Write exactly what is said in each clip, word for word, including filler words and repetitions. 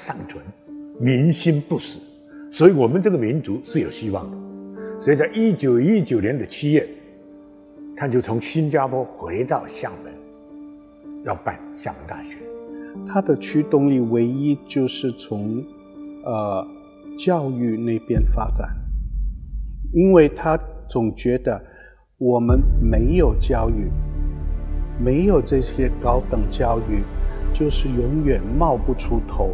尚存，民心不死，所以我们这个民族是有希望的。所以在一九一九年的七月，他就从新加坡回到厦门，要办厦门大学。 他的驱动力唯一就是从呃教育那边发展，因为他总觉得我们没有教育，没有这些高等教育，就是永远冒不出头。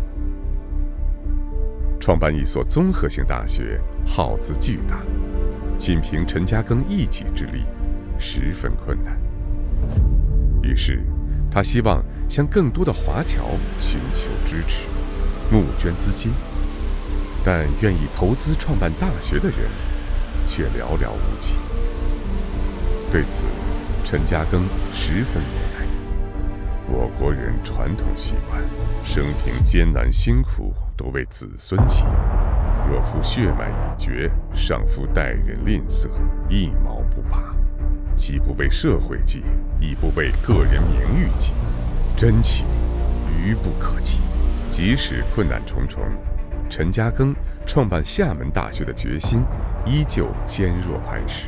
创办一所综合性大学，耗资巨大，仅凭陈嘉庚一己之力，十分困难。于是，他希望向更多的华侨寻求支持，募捐资金，但愿意投资创办大学的人却寥寥无几。对此，陈嘉庚十分无奈。我国人传统习惯，生平艰难辛苦都为子孙起，若夫血脉已绝，尚夫待人吝啬，一毛不拔，既不为社会计，亦不为个人名誉计，真情愚不可及。即使困难重重，陈嘉庚创办厦门大学的决心依旧坚若磐石。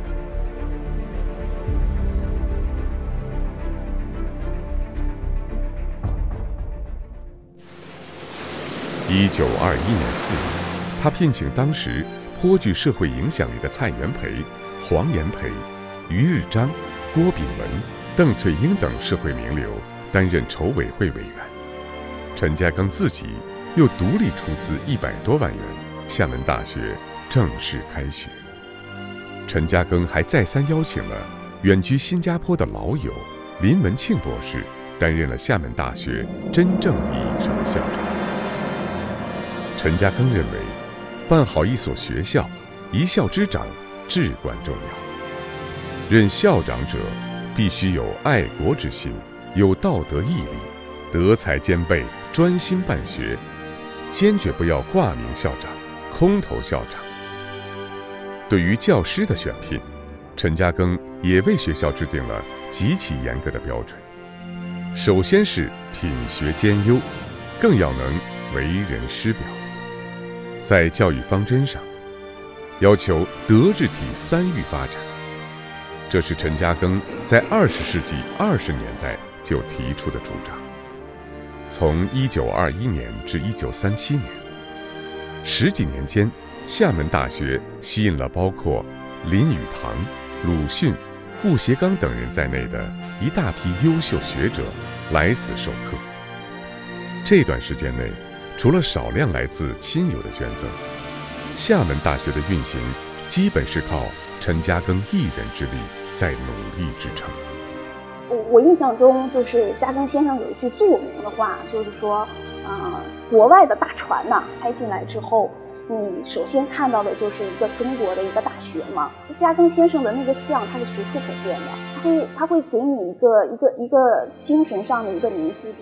一九二一年四月，他聘请当时颇具社会影响力的蔡元培、黄炎培、于日章、郭炳文、邓翠英等社会名流担任筹委会委员。陈嘉庚自己又独立出资一百多万元，厦门大学正式开学。陈嘉庚还再三邀请了远居新加坡的老友林文庆博士，担任了厦门大学真正意义上的校长。陈嘉庚认为，办好一所学校，一校之长至关重要。任校长者必须有爱国之心，有道德毅力，德才兼备，专心办学，坚决不要挂名校长、空头校长。对于教师的选聘，陈嘉庚也为学校制定了极其严格的标准。首先是品学兼优，更要能为人师表。在教育方针上，要求德智体三育发展，这是陈嘉庚在二十世纪二十年代就提出的主张。从一九二一年至一九三七年，十几年间，厦门大学吸引了包括林语堂、鲁迅、顾颉刚等人在内的一大批优秀学者来此授课。这段时间内，除了少量来自亲友的捐赠，厦门大学的运行基本是靠陈嘉庚一人之力在努力支撑。 我我印象中，就是嘉庚先生有一句最有名的话，就是说，呃，国外的大船呐、啊、开进来之后，你首先看到的就是一个中国的一个大学嘛。嘉庚先生的那个像，它是随处可见的，他会他会给你一个一个一个精神上的一个凝聚力。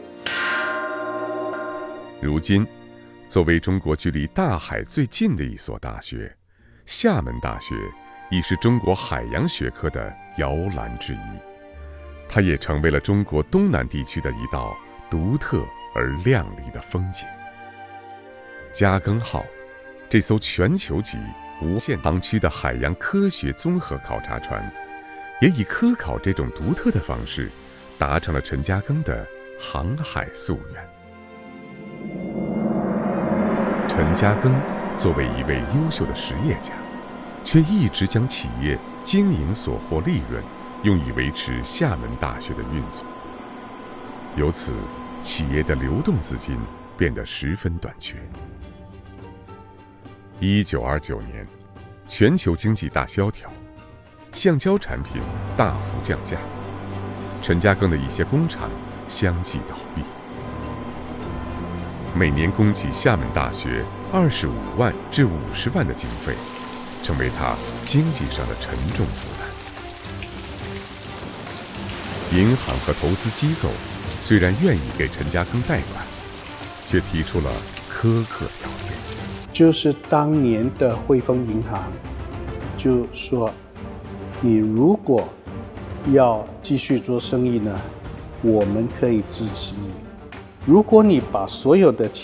如今，作为中国距离大海最近的一所大学，厦门大学已是中国海洋学科的摇篮之一。它也成为了中国东南地区的一道独特而亮丽的风景。嘉庚号，这艘全球级无限航区的海洋科学综合考察船，也以科考这种独特的方式，达成了陈嘉庚的航海夙愿。陈嘉庚作为一位优秀的实业家，却一直将企业经营所获利润用以维持厦门大学的运作，由此企业的流动资金变得十分短缺。一九二九年，全球经济大萧条，橡胶产品大幅降价，陈嘉庚的一些工厂相继倒闭。每年供给厦门大学二十五万至五十万的经费，成为他经济上的沉重负担。银行和投资机构虽然愿意给陈嘉庚贷款，却提出了苛刻条件。 就是当年的汇丰银行就说，你如果要继续做生意呢，我们可以支持你。如果你把所有的钱